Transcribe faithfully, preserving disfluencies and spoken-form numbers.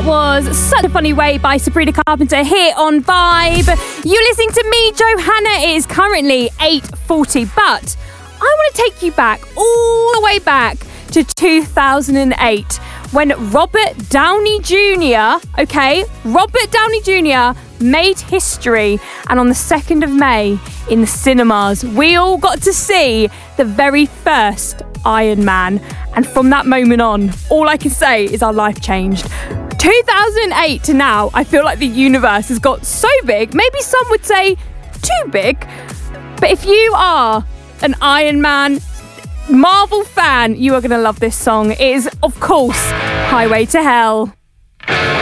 That was Such a Funny Way by Sabrina Carpenter here on Vibe. You're listening to me, Johanna. It is currently eight forty, but I want to take you back, all the way back to two thousand eight, when Robert Downey Junior, okay, Robert Downey Junior made history. And on the second of May in the cinemas, we all got to see the very first Iron Man. And from that moment on, all I can say is our life changed. two thousand eight to now, I feel like the universe has got so big, maybe some would say too big. But if you are an Iron Man Marvel fan, you are going to love this song. It is, of course, Highway to Hell.